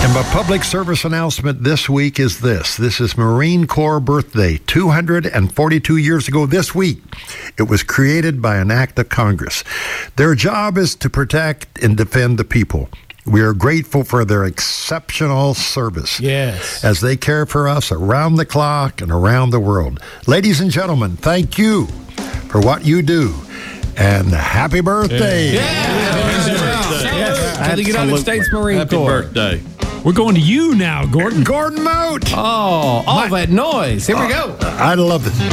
And my public service announcement this week is this. This is Marine Corps Birthday, 242 years ago this week. It was created by an act of Congress. Their job is to protect and defend the people. We are grateful for their exceptional service. Yes. As they care for us around the clock and around the world. Ladies and gentlemen, thank you for what you do. And happy birthday. To the United States Marine Corps. Happy birthday. We're going to you now, Gordon. Gordon Moat. Oh, all that noise. Here we go. I love it.